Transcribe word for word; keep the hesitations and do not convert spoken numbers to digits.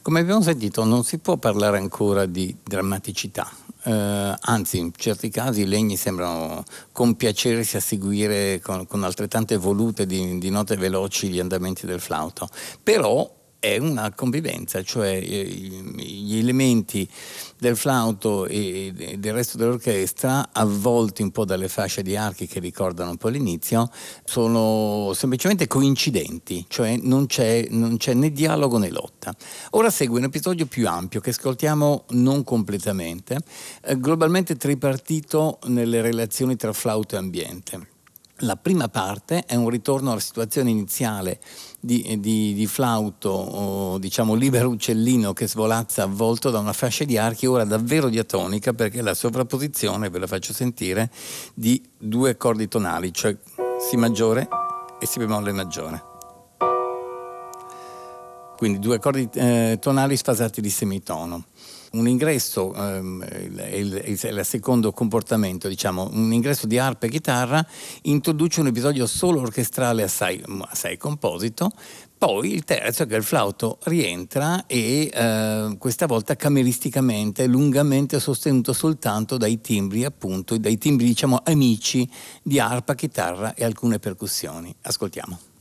Come abbiamo sentito, non si può parlare ancora di drammaticità, eh, anzi in certi casi i legni sembrano compiacersi a seguire con, con altrettante volute di, di note veloci gli andamenti del flauto, però è una convivenza, cioè eh, gli elementi del flauto e del resto dell'orchestra, avvolti un po' dalle fasce di archi che ricordano un po' l'inizio, sono semplicemente coincidenti, cioè non c'è, non c'è né dialogo né lotta. Ora segue un episodio più ampio che ascoltiamo non completamente, eh, globalmente tripartito nelle relazioni tra flauto e ambiente. La prima parte è un ritorno alla situazione iniziale di, di, di flauto, o, diciamo libero uccellino che svolazza avvolto da una fascia di archi, ora davvero diatonica, perché la sovrapposizione, ve la faccio sentire, di due accordi tonali, cioè Si maggiore e Si bemolle maggiore. Quindi due accordi eh, tonali sfasati di semitono. Un ingresso, ehm, il, il, il secondo comportamento, diciamo, un ingresso di arpa e chitarra introduce un episodio solo orchestrale assai, assai composito. Poi il terzo, che è il flauto, rientra e eh, questa volta cameristicamente, lungamente sostenuto soltanto dai timbri, appunto, dai timbri, diciamo, amici di arpa, chitarra e alcune percussioni. Ascoltiamo.